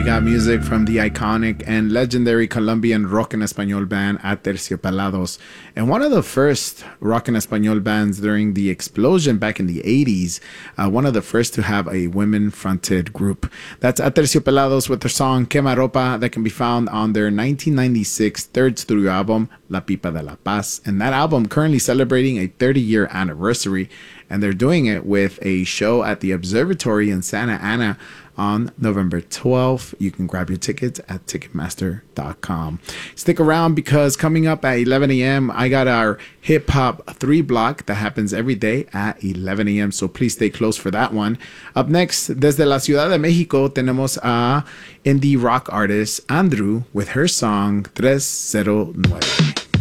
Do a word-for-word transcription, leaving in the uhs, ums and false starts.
we got music from the iconic and legendary Colombian rock en español band Aterciopelados, and one of the first rock en español bands during the explosion back in the eighties, uh, one of the first to have a women-fronted group. That's Aterciopelados with their song Quemaropa that can be found on their nineteen ninety-six third studio album, La Pipa de la Paz, and that album currently celebrating a thirty-year anniversary, and they're doing it with a show at the Observatory in Santa Ana on November twelfth. You can grab your tickets at Ticketmaster dot com. Stick around because coming up at eleven a.m. I got our hip hop three block that happens every day at eleven a.m. So please stay close for that one. Up next, desde la Ciudad de Mexico, tenemos a indie rock artist Andrew with her song tres cero nueve.